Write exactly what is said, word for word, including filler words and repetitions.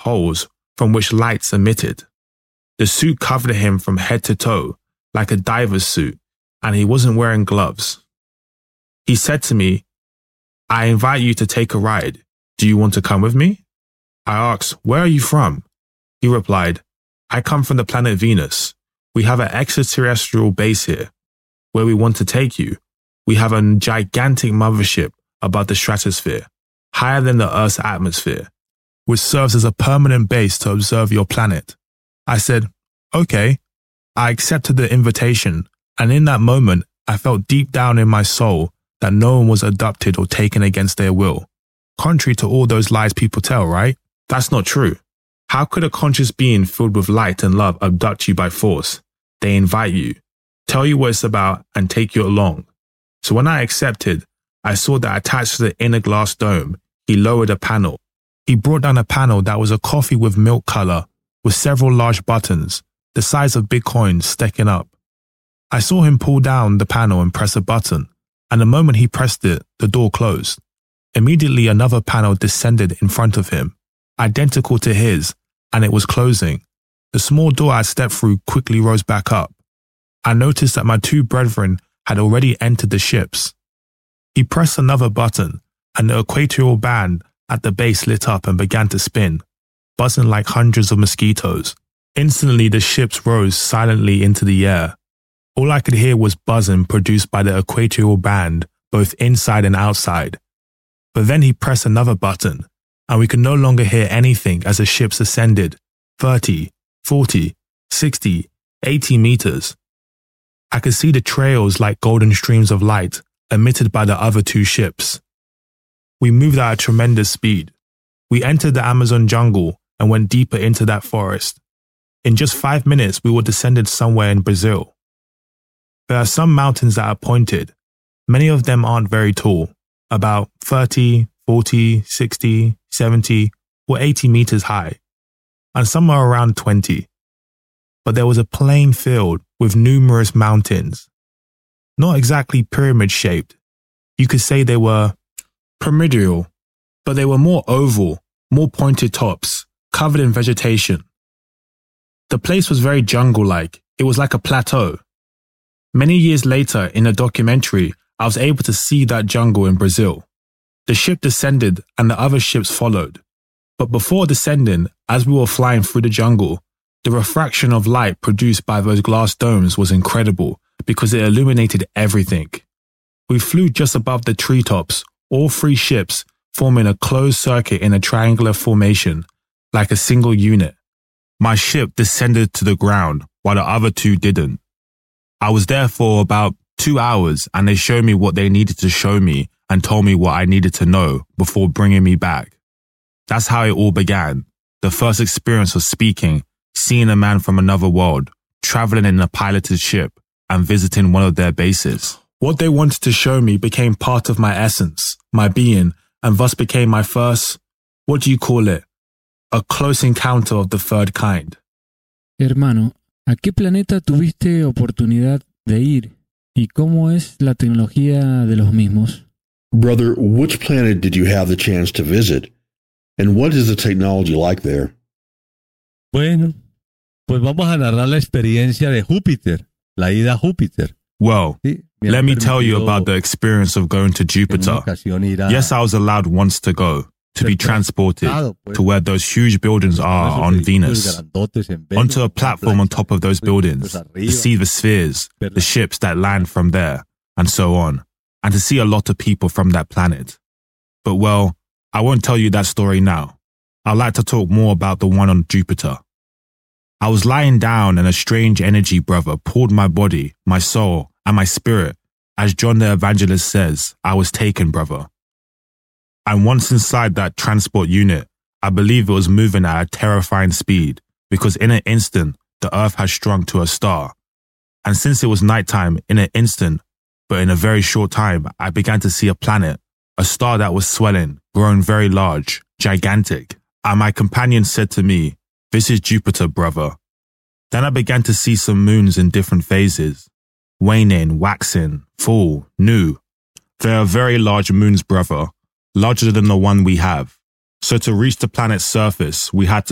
holes from which lights emitted. The suit covered him from head to toe, like a diver's suit, and he wasn't wearing gloves. He said to me, "I invite you to take a ride. Do you want to come with me?" I asked, "Where are you from?" He replied, "I come from the planet Venus. We have an extraterrestrial base here. Where we want to take you, we have a gigantic mothership above the stratosphere, higher than the Earth's atmosphere, which serves as a permanent base to observe your planet." I said, "Okay." I accepted the invitation, and in that moment, I felt deep down in my soul that no one was abducted or taken against their will. Contrary to all those lies people tell, right? That's not true. How could a conscious being filled with light and love abduct you by force? They invite you, tell you what it's about, and take you along. So when I accepted, I saw that attached to the inner glass dome, he lowered a panel. He brought down a panel that was a coffee with milk color, with several large buttons, the size of big coins stacking up. I saw him pull down the panel and press a button, and the moment he pressed it, the door closed. Immediately another panel descended in front of him, identical to his, and it was closing. The small door I stepped through quickly rose back up. I noticed that my two brethren had already entered the ships. He pressed another button, and the equatorial band at the base lit up and began to spin, buzzing like hundreds of mosquitoes. Instantly, the ships rose silently into the air. All I could hear was buzzing produced by the equatorial band, both inside and outside. But then he pressed another button, and we could no longer hear anything as the ships ascended, thirty, forty, sixty, eighty meters. I could see the trails like golden streams of light emitted by the other two ships. We moved at a tremendous speed. We entered the Amazon jungle and went deeper into that forest. In just five minutes, we were descended somewhere in Brazil. There are some mountains that are pointed. Many of them aren't very tall, about thirty, forty, sixty, seventy, or eighty meters high, and some are around twenty. But there was a plain field with numerous mountains. Not exactly pyramid-shaped. You could say they were pyramidal, but they were more oval, more pointed tops, covered in vegetation. The place was very jungle-like. It was like a plateau. Many years later, in a documentary, I was able to see that jungle in Brazil. The ship descended and the other ships followed. But before descending, as we were flying through the jungle, the refraction of light produced by those glass domes was incredible because it illuminated everything. We flew just above the treetops, all three ships forming a closed circuit in a triangular formation, like a single unit. My ship descended to the ground while the other two didn't. I was there for about two hours and they showed me what they needed to show me and told me what I needed to know before bringing me back. That's how it all began. The first experience of speaking, seeing a man from another world, traveling in a piloted ship and visiting one of their bases. What they wanted to show me became part of my essence, my being, and thus became my first, what do you call it? A close encounter of the third kind. Hermano, ¿a qué planeta tuviste oportunidad de ir? ¿Y cómo es la tecnología de los mismos? Brother, which planet did you have the chance to visit? And what is the technology like there? Bueno, pues vamos a narrar la experiencia de Júpiter, la ida a Júpiter. Well, ¿Sí? let me tell you about the experience of going to Jupiter. Yes, I was allowed once to go, to be transported to where those huge buildings are on Venus, onto a platform on top of those buildings, to see the spheres, the ships that land from there, and so on, and to see a lot of people from that planet. But well, I won't tell you that story now. I'd like to talk more about the one on Jupiter. I was lying down and a strange energy, brother, pulled my body, my soul, and my spirit. As John the Evangelist says, I was taken, brother. And once inside that transport unit, I believe it was moving at a terrifying speed because in an instant, the earth had shrunk to a star. And since it was nighttime, in an instant, but in a very short time, I began to see a planet, a star that was swelling, growing very large, gigantic. And my companion said to me, "This is Jupiter, brother." Then I began to see some moons in different phases, waning, waxing, full, new. They are very large moons, brother, larger than the one we have. So to reach the planet's surface, we had to